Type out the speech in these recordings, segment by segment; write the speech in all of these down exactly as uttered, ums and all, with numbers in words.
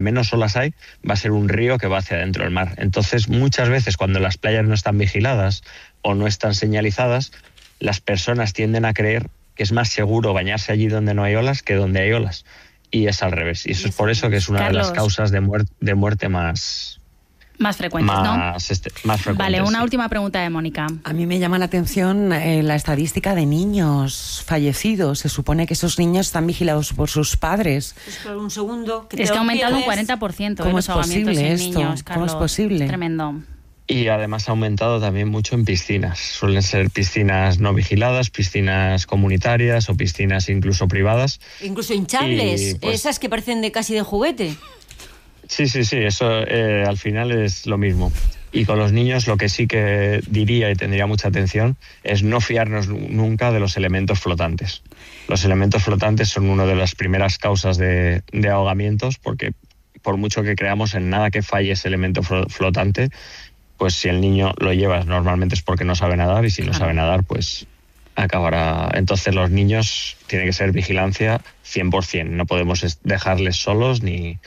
menos olas hay va a ser un río que va hacia adentro del mar. Entonces, muchas veces cuando las playas no están vigiladas o no están señalizadas, las personas tienden a creer que es más seguro bañarse allí donde no hay olas que donde hay olas. Y es al revés. Y eso es por eso que es una Carlos, de las causas de, muer- de muerte más... Más frecuentes, más, ¿no? Este, más frecuentes. Vale, una sí. última pregunta de Mónica. A mí me llama la atención eh, la estadística de niños fallecidos. Se supone que esos niños están vigilados por sus padres. Es que un segundo. Que es te que ha aumentado pierdes. un cuarenta por ciento ¿Cómo de es los ahogamientos posible en esto? niños, ¿Cómo Carlos. es posible? Tremendo. Y además ha aumentado también mucho en piscinas. Suelen ser piscinas no vigiladas, piscinas comunitarias o piscinas incluso privadas. Incluso hinchables, Y, pues, esas que parecen de casi de juguete. Sí, sí, sí, eso eh, al final es lo mismo. Y con los niños lo que sí que diría y tendría mucha atención es no fiarnos nunca de los elementos flotantes. Los elementos flotantes son una de las primeras causas de, de ahogamientos, porque por mucho que creamos en nada que falle ese elemento flotante, pues si el niño lo lleva normalmente es porque no sabe nadar, y si no sabe nadar pues acabará. Entonces los niños tiene que ser vigilancia cien por ciento, no podemos dejarles solos ni...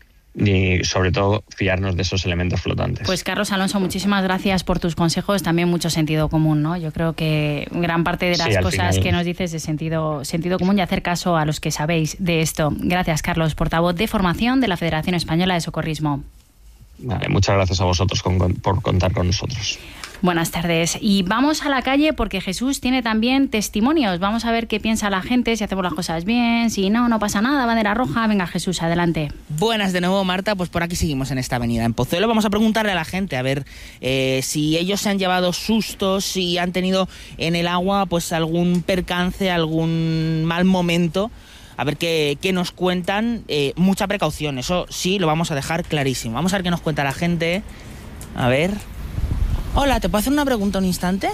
ni sobre todo fiarnos de esos elementos flotantes. Pues Carlos Alonso, muchísimas gracias por tus consejos, también mucho sentido común, ¿no? Yo creo que gran parte de las sí, cosas final... que nos dices de sentido, sentido común y hacer caso a los que sabéis de esto. Gracias, Carlos, portavoz de formación de la Federación Española de Socorrismo. Vale, muchas gracias a vosotros con, con, por contar con nosotros. Buenas tardes. Y vamos a la calle porque Jesús tiene también testimonios. Vamos a ver qué piensa la gente, si hacemos las cosas bien, si no, no pasa nada, bandera roja. Venga, Jesús, adelante. Buenas de nuevo, Marta. Pues por aquí seguimos en esta avenida, en Pozuelo. Vamos a preguntarle a la gente, a ver eh, si ellos se han llevado sustos, si han tenido en el agua pues algún percance, algún mal momento. A ver qué, qué nos cuentan. Eh, mucha precaución, eso sí, lo vamos a dejar clarísimo. Vamos a ver qué nos cuenta la gente. A ver... Hola, ¿te puedo hacer una pregunta un instante?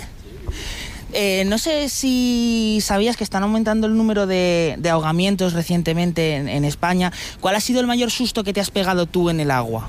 Eh, no sé si sabías que están aumentando el número de, de ahogamientos recientemente en, en España. ¿Cuál ha sido el mayor susto que te has pegado tú en el agua?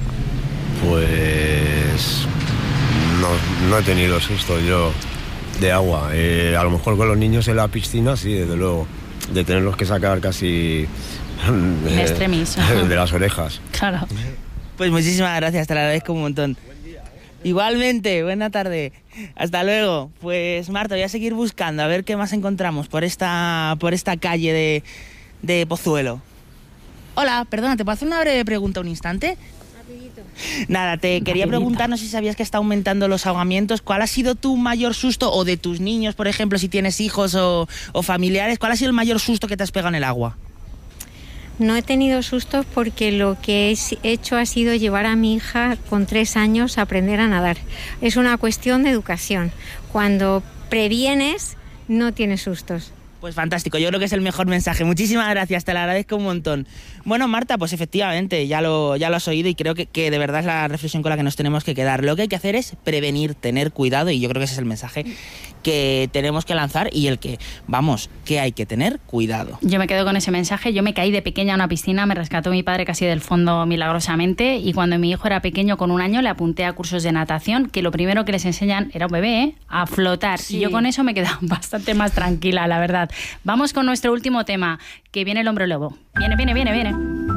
Pues... No, no he tenido susto yo de agua. Eh, a lo mejor con los niños en la piscina, sí, desde luego. De tenerlos que sacar casi... En extremis. De las orejas. Claro. Pues muchísimas gracias, te lo agradezco un montón. Igualmente, buena tarde. Hasta luego. Pues Marta, voy a seguir buscando a ver qué más encontramos por esta, por esta calle de, de Pozuelo. Hola, perdona, ¿te puedo hacer una breve pregunta un instante? Rapidito. Nada, te quería Rapidito. preguntar, no sé si sabías que está aumentando los ahogamientos. ¿Cuál ha sido tu mayor susto, o de tus niños, por ejemplo, si tienes hijos o, o familiares? ¿Cuál ha sido el mayor susto que te has pegado en el agua? No he tenido sustos porque lo que he hecho ha sido llevar a mi hija con tres años a aprender a nadar. Es una cuestión de educación. Cuando previenes, no tienes sustos. Pues fantástico, yo creo que es el mejor mensaje. Muchísimas gracias, te lo agradezco un montón. Bueno, Marta, pues efectivamente, ya lo, ya lo has oído, y creo que, que de verdad es la reflexión con la que nos tenemos que quedar. Lo que hay que hacer es prevenir, tener cuidado, y yo creo que ese es el mensaje que tenemos que lanzar, y el que, vamos, que hay que tener cuidado. Yo me quedo con ese mensaje. Yo me caí de pequeña a una piscina, me rescató mi padre casi del fondo milagrosamente, y cuando mi hijo era pequeño, con un año, le apunté a cursos de natación, que lo primero que les enseñan, era un bebé, ¿eh? A flotar. Sí. Y yo con eso me quedaba bastante más tranquila, la verdad. Vamos con nuestro último tema, que viene el hombre lobo. Viene, viene, viene, viene.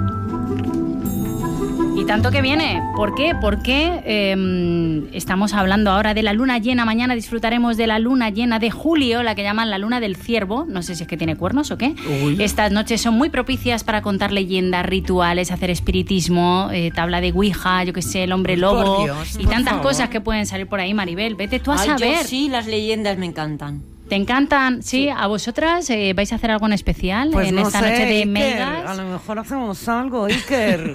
Y tanto que viene. ¿Por qué? Porque eh, estamos hablando ahora de la luna llena. Mañana disfrutaremos de la luna llena de julio, la que llaman la luna del ciervo. No sé si es que tiene cuernos o qué. Uy. Estas noches son muy propicias para contar leyendas, rituales, hacer espiritismo, eh, tabla de ouija, yo qué sé, el hombre lobo. Por Dios, y tantas favor. Cosas que pueden salir por ahí, Maribel. Vete tú a Ay, saber. Yo sí, las leyendas me encantan. ¿Te encantan? Sí, sí. ¿A vosotras eh, vais a hacer algo en especial pues en no esta sé, noche de Iker, megas? A lo mejor hacemos algo, Iker.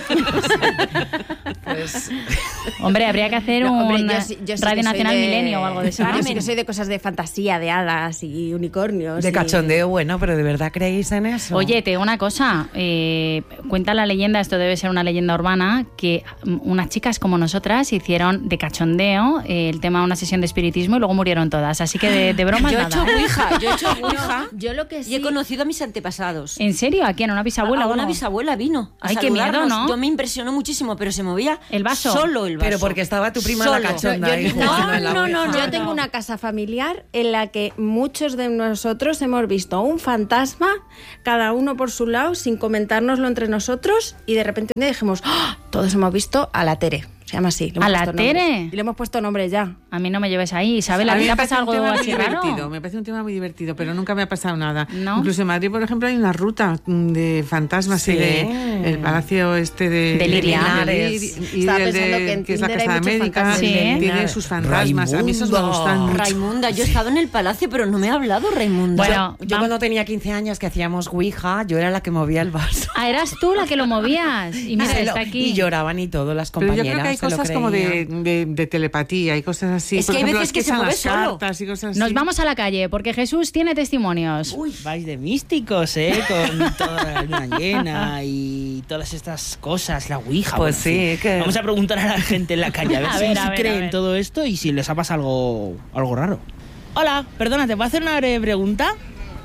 pues... Hombre, habría que hacer no, un hombre, yo sí, yo sí Radio Nacional de... Milenio o algo de eso. Yo sí que soy de cosas de fantasía, de hadas y unicornios. De y... cachondeo, bueno, pero ¿de verdad creéis en eso? Oye, te digo una cosa. Eh, cuenta la leyenda, esto debe ser una leyenda urbana, que unas chicas como nosotras hicieron de cachondeo eh, el tema de una sesión de espiritismo y luego murieron todas. Así que de, de broma más yo he nada. hecho ouija, yo he hecho ouija. Yo lo que Y sí... he conocido a mis antepasados. ¿En serio? ¿A quién? ¿A una bisabuela a o una algo? bisabuela vino a Ay, qué miedo, saludarnos. ¿no? Yo me impresionó muchísimo, pero se movía ¿El vaso? solo el vaso. Pero porque estaba tu prima Solo. la cachonda Yo- ahí yo- jugando no, en la no, no, ouija. yo tengo una casa familiar en la que muchos de nosotros hemos visto un fantasma, cada uno por su lado, sin comentárnoslo entre nosotros, y de repente un día dijimos, ¡ah! Todos hemos visto a la Tere. Se llama así. le hemos ¿A la puesto nombre. Tere? Y le hemos puesto nombre ya. A mí no me lleves ahí. Isabel, ¿a A ti mí te ha me parece pasado un algo tema así muy divertido, raro? me parece un tema muy divertido, pero nunca me ha pasado nada. ¿No? Incluso en Madrid, por ejemplo, hay una ruta de fantasmas Sí. y de el palacio este de, De Liria. de Liria, y Estaba el de- pensando que en que es la Tinder hay Casa de muchos América, fantasmas. Sí. tiene sus fantasmas. A mí esos me Raimundo. gustan mucho. Raimunda, yo he estado en el palacio, pero no me ha hablado Raimunda. Bueno, Yo vam- cuando tenía quince años que hacíamos ouija, yo era la que movía el vaso. Ah, eras tú la que lo movías. Y mira, Se lo- está aquí. Y lloraban y todo, las Pero compañeras. yo creo que hay se lo cosas como de, creían. de, de telepatía, hay cosas así. Es Por que hay ejemplo, veces las que se echan mueve las solo. cartas y cosas así. Nos vamos a la calle porque Jesús tiene testimonios. Uy, vais de místicos, ¿eh? Con toda la luna llena y todas estas cosas, la ouija. Pues bueno, sí, en fin. que- Vamos a preguntar a la gente en la calle a ver A si, ver, si a ver, a creen ver. todo esto y si les ha pasado algo, algo raro. Hola, perdona, ¿te puedo hacer una breve pregunta?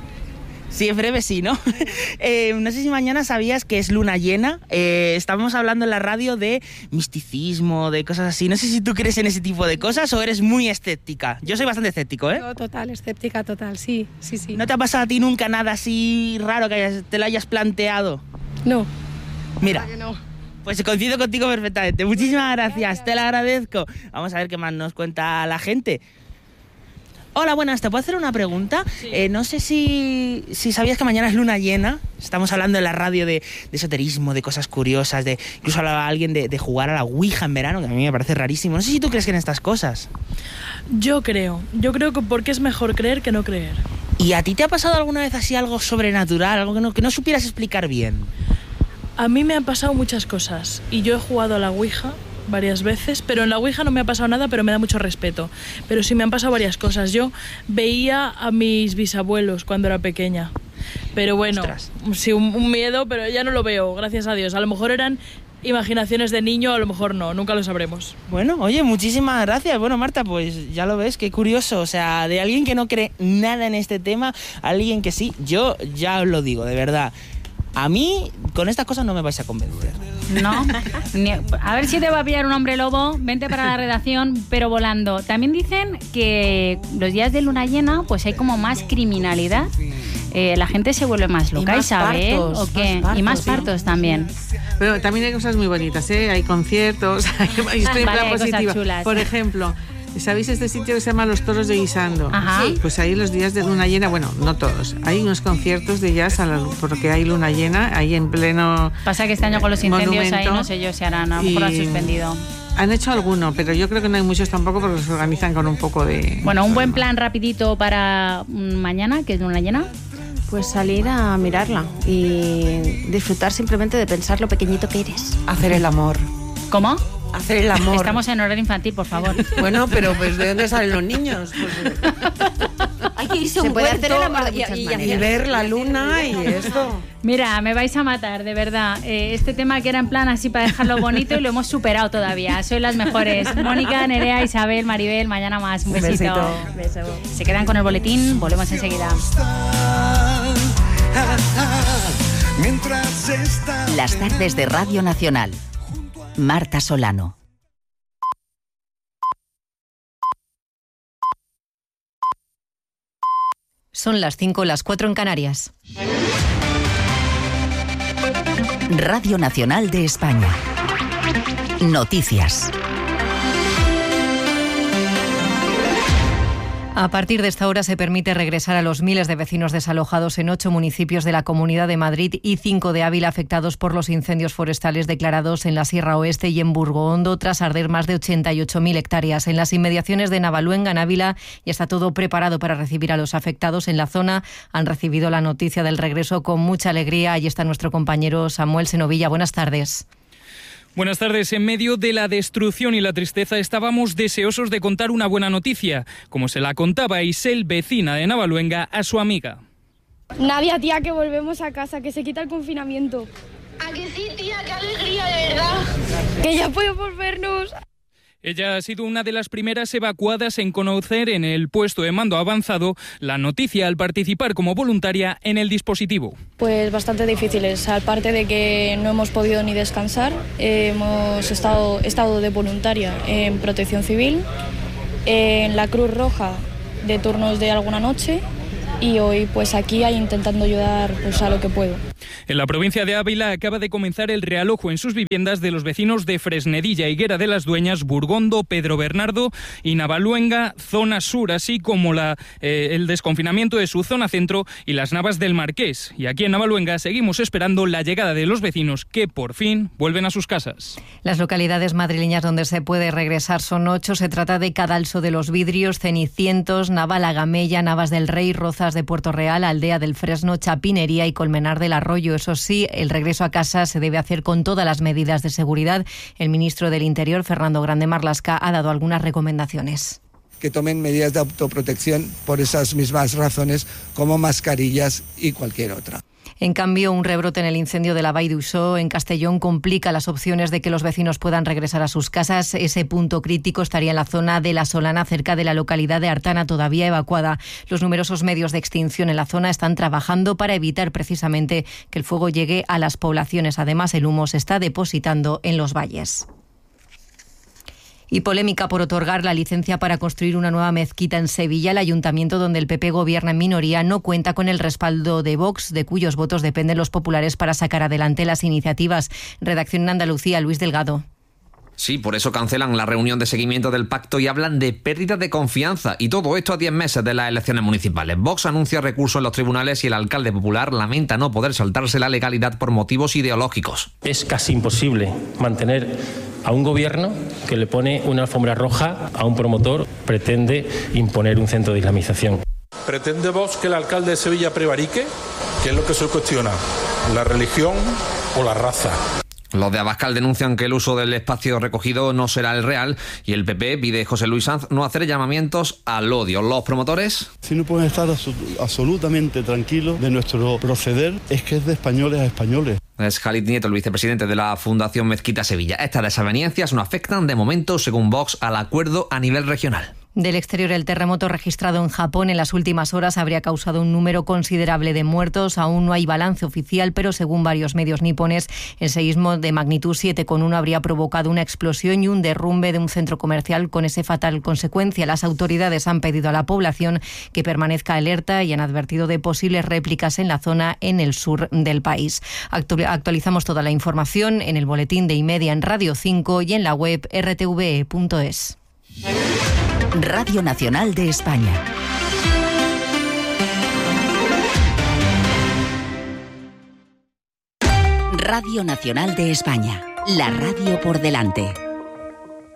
Sí, es breve, sí, ¿no? eh, no sé si mañana sabías que es luna llena. Eh, estábamos hablando en la radio de misticismo, de cosas así. No sé si tú crees en ese tipo de cosas o eres muy escéptica. Yo soy bastante escéptico, ¿eh? No, total, escéptica total, sí, sí, sí. ¿No te ha pasado a ti nunca nada así raro que hayas- te lo hayas planteado? No. Mira, Que no. pues coincido contigo perfectamente. Muchísimas gracias, te lo agradezco. Vamos a ver qué más nos cuenta la gente. Hola, buenas, ¿te puedo hacer una pregunta? Eh, no sé si, si sabías que mañana es luna llena. Estamos hablando en la radio de, de esoterismo, de cosas curiosas, de incluso hablaba alguien de, de jugar a la ouija en verano, que a mí me parece rarísimo. No sé si tú crees que en estas cosas. Yo creo, yo creo que porque es mejor creer que no creer. ¿Y a ti te ha pasado alguna vez así algo sobrenatural, algo que no, que no supieras explicar bien? A mí me han pasado muchas cosas y yo he jugado a la ouija varias veces, pero en la ouija no me ha pasado nada, pero me da mucho respeto. Pero sí me han pasado varias cosas. Yo veía a mis bisabuelos cuando era pequeña. Pero bueno, Ostras. sí, un, un miedo, pero ya no lo veo, gracias a Dios. A lo mejor eran imaginaciones de niño, a lo mejor no, nunca lo sabremos. Bueno, oye, muchísimas gracias. Bueno, Marta, pues ya lo ves, qué curioso. O sea, de alguien que no cree nada en este tema, a alguien que sí. Yo ya os lo digo, de verdad. A mí, con estas cosas no me vais a convencer. No. Ni- a ver si te va a pillar un hombre lobo. Vente para la redacción, pero volando. También dicen que los días de luna llena, pues hay como más criminalidad. Eh, la gente se vuelve más loca, Y más Isabel, partos, ¿o qué? más partos, y más sí. partos también. Pero también hay cosas muy bonitas, ¿eh? Hay conciertos, hay, estoy en Vale, plan hay cosas positiva. chulas. Por ejemplo, ¿sabéis este sitio que se llama Los Toros de Guisando? Ajá. Sí. Pues ahí los días de luna llena, bueno, no todos, hay unos conciertos de jazz a la, porque hay luna llena, ahí en pleno Pasa que este año con los incendios ahí monumento. no sé yo si harán, a lo mejor lo han Y suspendido. Han hecho alguno, pero yo creo que no hay muchos tampoco porque se organizan con un poco de... Bueno, un buen plan rapidito para mm, mañana, que es luna llena. Pues salir a mirarla y disfrutar simplemente de pensar lo pequeñito que eres. Hacer el amor. ¿Cómo? Hacer el amor. Estamos en horario infantil, por favor. Bueno, pero pues ¿de dónde salen los niños? Pues, Hay que irse a Se un puede huerto hacer el amor de y- muchas y- y maneras. y ver la luna y esto. Mira, me vais a matar, de verdad. Eh, este tema que era en plan así para dejarlo bonito y lo hemos superado todavía. Sois las mejores. Mónica, Nerea, Isabel, Maribel, mañana más. Un Un besito. besito. Beso. Se quedan con el boletín, volvemos enseguida. Mientras está Las tardes de Radio Nacional. Marta Solano. Son las cinco, las cuatro en Canarias. Radio Nacional de España. Noticias. A partir de esta hora se permite regresar a los miles de vecinos desalojados en ocho municipios de la Comunidad de Madrid y cinco de Ávila afectados por los incendios forestales declarados en la Sierra Oeste y en Burgohondo tras arder más de ochenta y ocho mil hectáreas. En las inmediaciones de Navaluenga, en Ávila, ya está todo preparado para recibir a los afectados. En la zona han recibido la noticia del regreso con mucha alegría. Allí está nuestro compañero Samuel Senovilla. Buenas tardes. Buenas tardes. En medio de la destrucción y la tristeza estábamos deseosos de contar una buena noticia, como se la contaba Isel, vecina de Navaluenga, a su amiga. Nadia, tía, que volvemos a casa, que se quita el confinamiento. ¿A que sí, tía? ¡Qué alegría, de verdad! Que ya podemos vernos. Ella ha sido una de las primeras evacuadas en conocer en el puesto de mando avanzado la noticia al participar como voluntaria en el dispositivo. Pues bastante difíciles, aparte de que no hemos podido ni descansar, eh, hemos estado, estado de voluntaria en Protección Civil, en la Cruz Roja de turnos de alguna noche y hoy pues aquí intentando ayudar pues, a lo que puedo. En la provincia de Ávila acaba de comenzar el realojo en sus viviendas de los vecinos de Fresnedilla, Higuera de las Dueñas, Burgondo, Pedro Bernardo y Navaluenga, zona sur, así como la, eh, el desconfinamiento de su zona centro y las Navas del Marqués. Y aquí en Navaluenga seguimos esperando la llegada de los vecinos que por fin vuelven a sus casas. Las localidades madrileñas donde se puede regresar son ocho. Se trata de Cadalso de los Vidrios, Cenicientos, Navalagamella, Navas del Rey, Rozas de Puerto Real, Aldea del Fresno, Chapinería y Colmenar del Arroyo. Eso sí, el regreso a casa se debe hacer con todas las medidas de seguridad. El ministro del Interior, Fernando Grande Marlaska, ha dado algunas recomendaciones. Que tomen medidas de autoprotección por esas mismas razones, como mascarillas y cualquier otra. En cambio, un rebrote en el incendio de la Vall d'Uixó en Castellón complica las opciones de que los vecinos puedan regresar a sus casas. Ese punto crítico estaría en la zona de La Solana, cerca de la localidad de Artana, todavía evacuada. Los numerosos medios de extinción en la zona están trabajando para evitar precisamente que el fuego llegue a las poblaciones. Además, el humo se está depositando en los valles. Y polémica por otorgar la licencia para construir una nueva mezquita en Sevilla. El ayuntamiento, donde el P P gobierna en minoría, no cuenta con el respaldo de Vox, de cuyos votos dependen los populares para sacar adelante las iniciativas. Redacción en Andalucía, Luis Delgado. Sí, por eso cancelan la reunión de seguimiento del pacto y hablan de pérdida de confianza. Y todo esto a diez meses de las elecciones municipales. Vox anuncia recursos en los tribunales y el alcalde popular lamenta no poder saltarse la legalidad por motivos ideológicos. Es casi imposible mantener a un gobierno que le pone una alfombra roja a un promotor, pretende imponer un centro de islamización. ¿Pretende Vox que el alcalde de Sevilla prevarique? ¿Qué es lo que se cuestiona? ¿La religión o la raza? Los de Abascal denuncian que el uso del espacio recogido no será el real y el P P pide José Luis Sanz no hacer llamamientos al odio. ¿Los promotores? Si no pueden estar absolutamente tranquilos de nuestro proceder, es que es de españoles a españoles. Es Khalid Nieto, el vicepresidente de la Fundación Mezquita Sevilla. Estas desavenencias no afectan de momento, según Vox, al acuerdo a nivel regional. Del exterior, el terremoto registrado en Japón en las últimas horas habría causado un número considerable de muertos. Aún no hay balance oficial, pero según varios medios nipones, el seísmo de magnitud siete coma uno habría provocado una explosión y un derrumbe de un centro comercial con esa fatal consecuencia. Las autoridades han pedido a la población que permanezca alerta y han advertido de posibles réplicas en la zona en el sur del país. Actualizamos toda la información en el boletín de iMedia en Radio cinco y en la web r t v e punto es. Radio Nacional de España. Radio Nacional de España. La radio por delante.